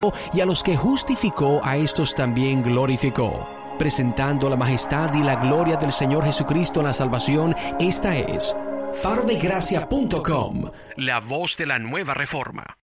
y a los que justificó, a estos también glorificó. Presentando la majestad y la gloria del Señor Jesucristo en la salvación, esta es farodegracia.com, la voz de la nueva reforma.